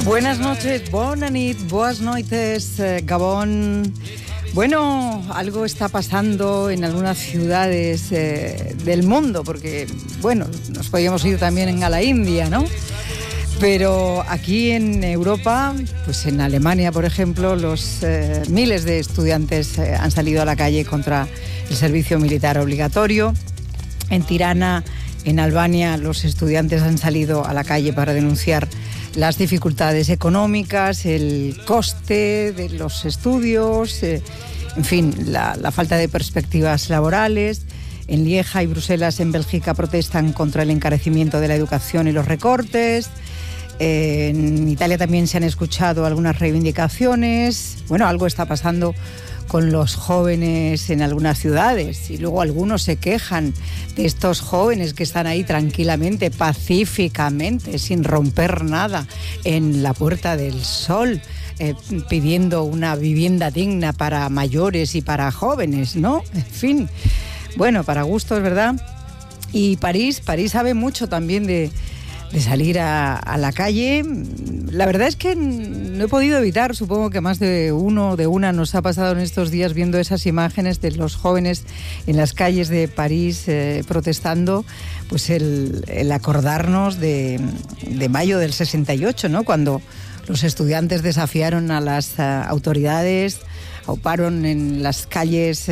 Buenas noches, bona nit, boas noites, Gabón. Bueno, algo está pasando en algunas ciudades del mundo, porque, bueno, nos podíamos ir también a la India, ¿no? Pero aquí en Europa, pues en Alemania, por ejemplo, los miles de estudiantes han salido a la calle contra el servicio militar obligatorio. En Tirana, en Albania, los estudiantes han salido a la calle para denunciar las dificultades económicas, el coste de los estudios, en fin, la falta de perspectivas laborales. En Lieja y Bruselas, en Bélgica, protestan contra el encarecimiento de la educación y los recortes. En Italia también se han escuchado algunas reivindicaciones. Bueno, algo está pasando con los jóvenes en algunas ciudades, y luego algunos se quejan de estos jóvenes que están ahí tranquilamente, pacíficamente, sin romper nada, en la Puerta del Sol, pidiendo una vivienda digna para mayores y para jóvenes, ¿no? En fin, bueno, para gustos, ¿verdad? Y París sabe mucho también de salir a la calle. La verdad es que no he podido evitar, supongo que más de una nos ha pasado en estos días viendo esas imágenes de los jóvenes en las calles de París protestando, pues el acordarnos de mayo del 68, ¿no? Cuando los estudiantes desafiaron a las autoridades, ocuparon las calles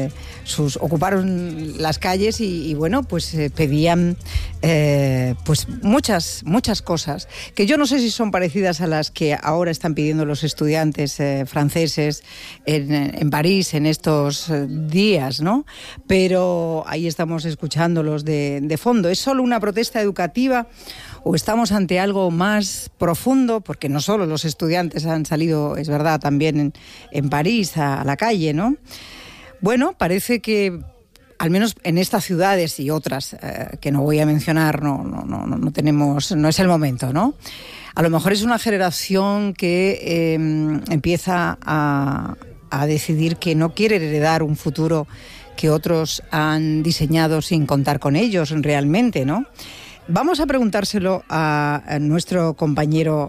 y bueno, pues pedían pues muchas cosas que yo no sé si son parecidas a las que ahora están pidiendo los estudiantes franceses en París en estos días, ¿no? Pero ahí estamos escuchándolos de fondo. ¿Es solo una protesta educativa o estamos ante algo más profundo? Porque no solo los estudiantes han salido, es verdad, también en París a la calle, ¿no? Bueno, parece que al menos en estas ciudades y otras que no voy a mencionar, no tenemos, no es el momento, ¿no? A lo mejor es una generación que empieza a decidir que no quiere heredar un futuro que otros han diseñado sin contar con ellos realmente, ¿no? Vamos a preguntárselo a nuestro compañero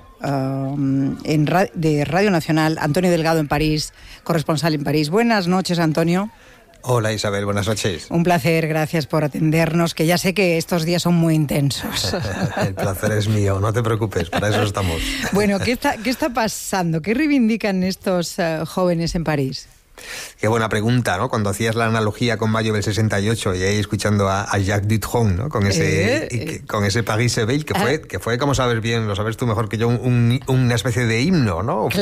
de Radio Nacional, Antonio Delgado, en París, corresponsal en París. Buenas noches, Antonio. Hola, Isabel, buenas noches. Un placer, gracias por atendernos, que ya sé que estos días son muy intensos. El placer es mío, no te preocupes, para eso estamos. Bueno, ¿qué está pasando? ¿Qué reivindican estos jóvenes en París? Qué buena pregunta, ¿no? Cuando hacías la analogía con mayo del 68 y ahí escuchando a Jacques Dutronc, ¿no? Con ese Paris se veille, que fue, como sabes bien, lo sabes tú mejor que yo, una especie de himno, ¿no?